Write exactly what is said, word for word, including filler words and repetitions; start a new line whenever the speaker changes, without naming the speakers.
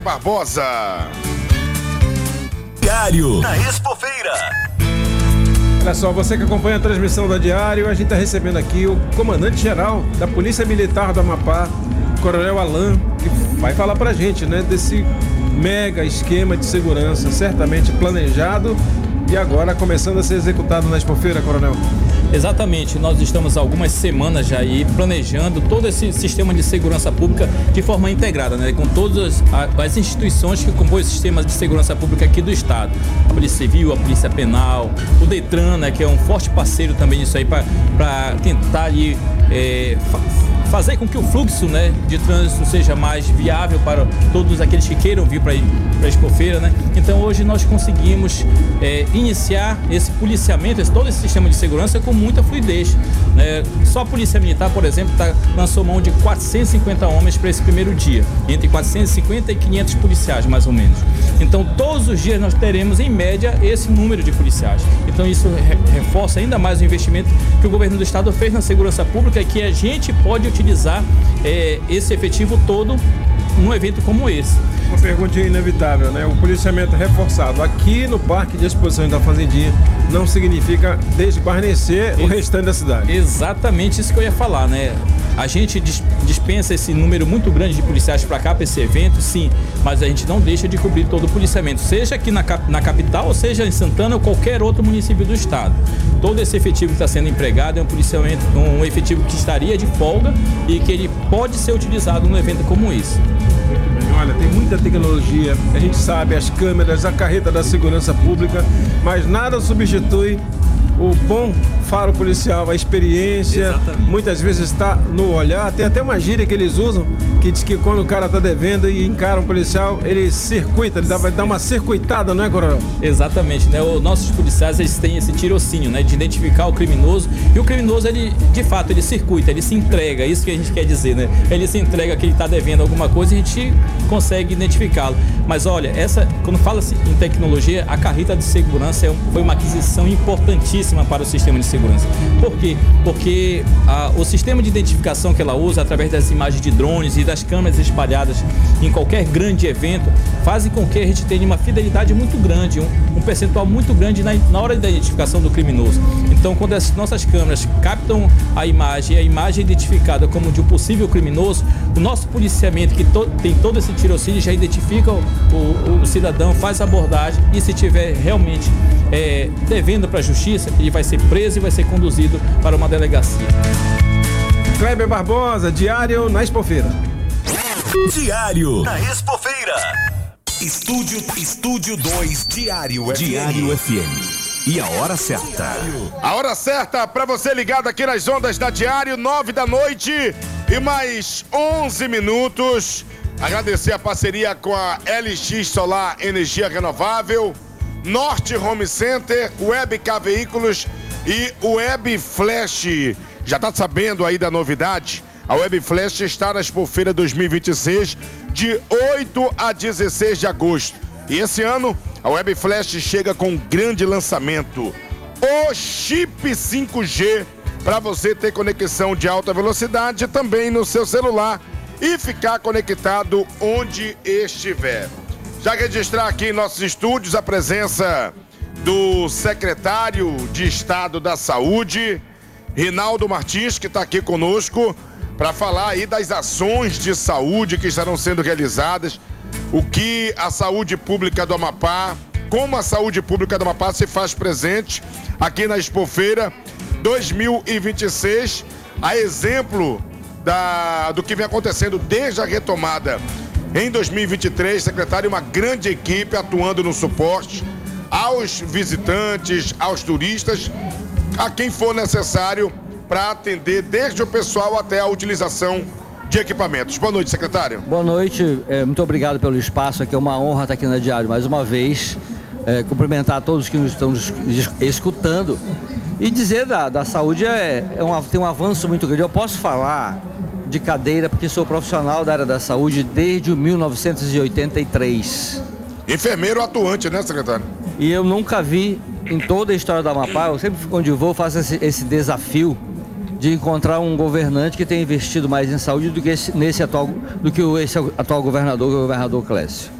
Barbosa.
Diário da Expofeira.
Olha só, você que acompanha a transmissão da Diário, a gente está recebendo aqui o comandante-geral da Polícia Militar do Amapá, Coronel Alain, que vai falar pra gente, né, desse mega esquema de segurança, certamente planejado e agora começando a ser executado na Expofeira, Coronel.
Exatamente, nós estamos há algumas semanas já aí planejando todo esse sistema de segurança pública de forma integrada, né? Com todas as instituições que compõem o sistema de segurança pública aqui do estado. A Polícia Civil, a Polícia Penal, o Detran, né, que é um forte parceiro também nisso aí para tentar ali, é, fazer com que o fluxo, né, de trânsito seja mais viável para todos aqueles que queiram vir para a Expofeira, né? Então hoje nós conseguimos é, iniciar esse policiamento, esse, todo esse sistema de segurança com muita fluidez, né? Só a Polícia Militar, por exemplo, tá, lançou mão de quatrocentos e cinquenta homens para esse primeiro dia, entre quatrocentos e cinquenta e quinhentos policiais, mais ou menos. Então todos os dias nós teremos em média esse número de policiais. Então isso re reforça ainda mais o investimento que o governo do estado fez na segurança pública, que a gente pode utilizar é, esse efetivo todo num evento como esse.
Uma pergunta inevitável, né? O policiamento reforçado aqui no Parque de Exposições da Fazendinha não significa desguarnecer o restante da cidade.
Exatamente isso que eu ia falar, né? A gente dispensa esse número muito grande de policiais para cá, para esse evento, sim, mas a gente não deixa de cobrir todo o policiamento, seja aqui na, na capital, ou seja em Santana ou qualquer outro município do estado. Todo esse efetivo que está sendo empregado é um policiamento, um efetivo que estaria de folga e que ele pode ser utilizado num evento como esse.
Olha, tem muita tecnologia, a gente sabe, as câmeras, a carreta da segurança pública, mas nada substitui o bom faro policial, a experiência. Exatamente. Muitas vezes está no olhar. Tem até uma gíria que eles usam, que diz que quando o cara está devendo e encara um policial, ele circuita, ele dá, vai dar uma circuitada, não é, Coronel?
Exatamente, né? Os nossos policiais, eles têm esse tirocínio, né, de identificar o criminoso, e o criminoso, ele, de fato, ele circuita, ele se entrega, isso que a gente quer dizer, né? Ele se entrega que ele está devendo alguma coisa e a gente consegue identificá-lo. Mas olha, essa, quando fala-se em tecnologia, a carreta de segurança é, foi uma aquisição importantíssima para o sistema de segurança. Por quê? Porque a, o sistema de identificação que ela usa, através das imagens de drones e das câmeras espalhadas em qualquer grande evento, fazem com que a gente tenha uma fidelidade muito grande, um, um percentual muito grande na, na hora da identificação do criminoso. Então, quando as nossas câmeras captam a imagem, a imagem é identificada como de um possível criminoso, o nosso policiamento, que to, tem todo esse tirocínio, já identifica o, o, o cidadão, faz a abordagem e, se tiver realmente é, devendo para a justiça, ele vai ser preso e vai ser conduzido para uma delegacia.
Kleber Barbosa, Diário na Expofeira.
Diário da Expofeira. Estúdio Estúdio dois Diário F M. Diário F M. E a hora certa.
A hora certa para você ligado aqui nas ondas da Diário, nove da noite e mais onze minutos. Agradecer a parceria com a L X Solar Energia Renovável, Norte Home Center, Webk Veículos e Web Flash. Já tá sabendo aí da novidade? A Web Flash está na Expofeira dois mil e vinte e seis, de oito a dezesseis de agosto. E esse ano, a Web Flash chega com um grande lançamento. O chip cinco G, para você ter conexão de alta velocidade também no seu celular e ficar conectado onde estiver. Já registrar aqui em nossos estúdios a presença do secretário de Estado da Saúde, Rinaldo Martins, que está aqui conosco para falar aí das ações de saúde que estarão sendo realizadas, o que a saúde pública do Amapá, como a saúde pública do Amapá se faz presente aqui na Expofeira dois mil e vinte e seis, a exemplo da, do que vem acontecendo desde a retomada em dois mil e vinte e três, secretário, uma grande equipe atuando no suporte aos visitantes, aos turistas, a quem for necessário para atender desde o pessoal até a utilização de equipamentos. Boa noite, secretário.
Boa noite, é, muito obrigado pelo espaço aqui, é uma honra estar aqui na Diário mais uma vez, é, cumprimentar todos que nos estão escutando e dizer da, da saúde é, é um, tem um avanço muito grande. Eu posso falar de cadeira porque sou profissional da área da saúde desde mil novecentos e oitenta e três.
Enfermeiro atuante, né, secretário?
E eu nunca vi em toda a história do Amapá, eu sempre onde vou faço esse, esse desafio de encontrar um governante que tenha investido mais em saúde do que esse, nesse atual, do que esse atual governador, o governador Clécio.